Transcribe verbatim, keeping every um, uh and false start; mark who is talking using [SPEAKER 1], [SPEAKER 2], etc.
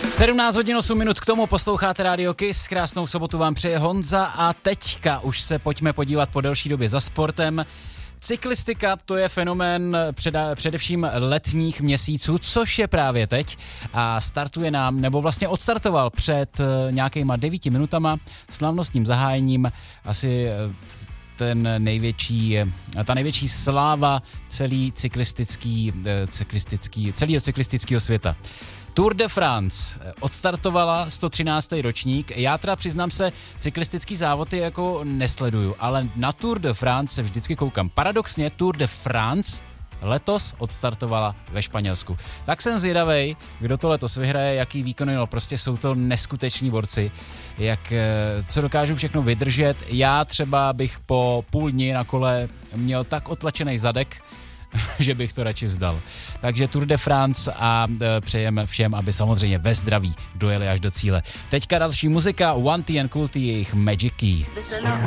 [SPEAKER 1] sedmnáct hodin osm minut, k tomu posloucháte Radio Kiss, krásnou sobotu vám přeje Honza a teďka už se pojďme podívat po delší době za sportem. Cyklistika, to je fenomén předa, především letních měsíců, což je právě teď a startuje nám, nebo vlastně odstartoval před nějakýma devíti minutama slavnostním zahájením asi ten největší, ta největší sláva celý cyklistický, cyklistický, celého cyklistického světa. Tour de France odstartovala sto třináctý ročník. Já teda přiznám se, cyklistický závody jako nesleduju, ale na Tour de France se vždycky koukám. Paradoxně Tour de France letos odstartovala ve Španělsku. Tak jsem zvědavej, kdo to letos vyhraje, jaký výkony, no prostě jsou to neskuteční borci, jak, co dokážou všechno vydržet. Já třeba bych po půl dni na kole měl tak otlačený zadek, že bych to radši vzdal. Takže Tour de France a e, přejeme všem, aby samozřejmě ve zdraví dojeli až do cíle. Teďka další muzika, One T and Cool T, jejich Magic Key.